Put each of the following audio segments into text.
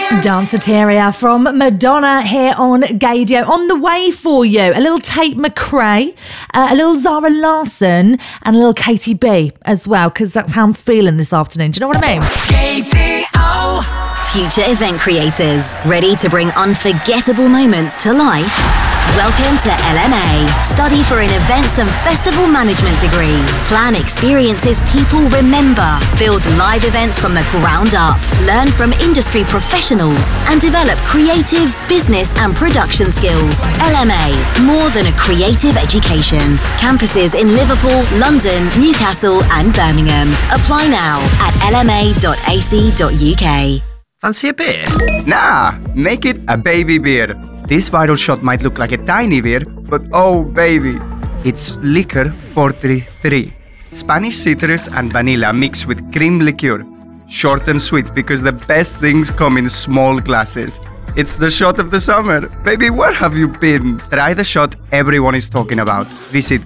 Danceteria from Madonna here on Gaydio. On the way for you, a little Tate McRae, a little Zara Larsson, and a little Katie B as well, because that's how I'm feeling this afternoon. Do you know what I mean? Gaydio. Future event creators, ready to bring unforgettable moments to life? Welcome to LMA. Study for an events and festival management degree. Plan experiences people remember. Build live events from the ground up. Learn from industry professionals and develop creative, business and production skills. LMA, more than a creative education. Campuses in Liverpool, London, Newcastle and Birmingham. Apply now at lma.ac.uk. Fancy a beer? Nah, make it a baby beer. This viral shot might look like a tiny beer, but oh baby, it's Liquor 43. Spanish citrus and vanilla mixed with cream liqueur. Short and sweet because the best things come in small glasses. It's the shot of the summer. Baby, where have you been? Try the shot everyone is talking about. Visit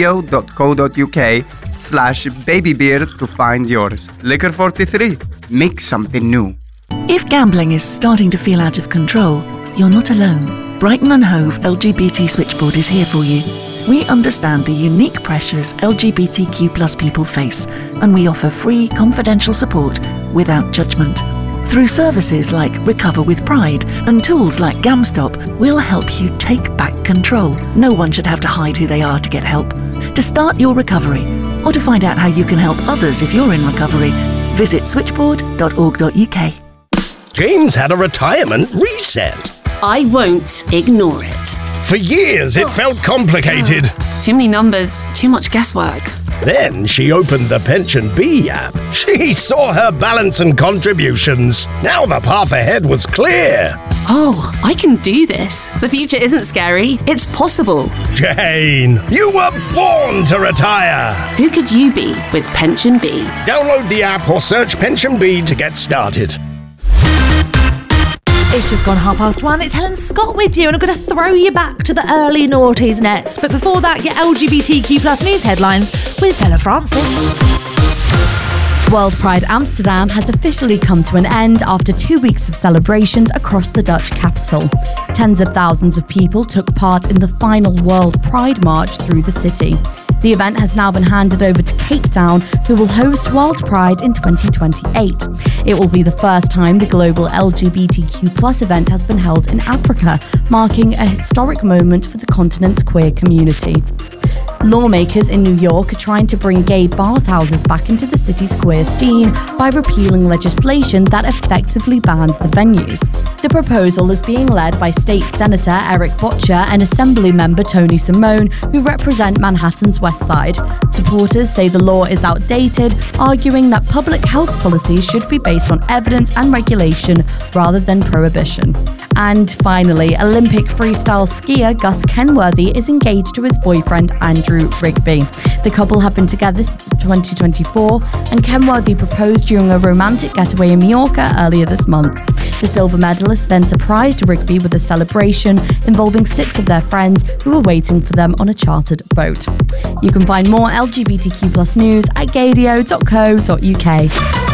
gaydio.co.uk/babybeer to find yours. Liquor 43. Mix something new. If gambling is starting to feel out of control, you're not alone. Brighton and Hove LGBT Switchboard is here for you. We understand the unique pressures LGBTQ+ people face, and we offer free, confidential support without judgment. Through services like Recover with Pride and tools like GamStop, we'll help you take back control. No one should have to hide who they are to get help. To start your recovery, or to find out how you can help others if you're in recovery, visit switchboard.org.uk. James had a retirement reset. I won't ignore it. For years, it felt complicated. Too many numbers, too much guesswork. Then she opened the Pension Bee app. She saw her balance and contributions. Now the path ahead was clear. Oh, I can do this. The future isn't scary. It's possible. Jane, you were born to retire. Who could you be with Pension Bee? Download the app or search Pension Bee to get started. It's just gone 1:30. It's Helen Scott with you, and I'm going to throw you back to the early noughties next. But before that, your LGBTQ+ news headlines with Bella Francis. World Pride Amsterdam has officially come to an end after 2 weeks of celebrations across the Dutch capital. Tens of thousands of people took part in the final World Pride March through the city. The event has now been handed over to Cape Town, who will host World Pride in 2028. It will be the first time the global LGBTQ+ event has been held in Africa, marking a historic moment for the continent's queer community. Lawmakers in New York are trying to bring gay bathhouses back into the city's queer scene by repealing legislation that effectively bans the venues. The proposal is being led by State Senator Eric Botcher and Assembly Member Tony Simone, who represent Manhattan's West Side. Supporters say the law is outdated, arguing that public health policies should be based on evidence and regulation rather than prohibition. And finally, Olympic freestyle skier Gus Kenworthy is engaged to his boyfriend Andrew Rigby. The couple have been together since 2024, and Kenworthy proposed during a romantic getaway in Mallorca earlier this month. The silver medalist then surprised Rigby with a celebration involving 6 of their friends who were waiting for them on a chartered boat. You can find more LGBTQ+ news at gaydio.co.uk.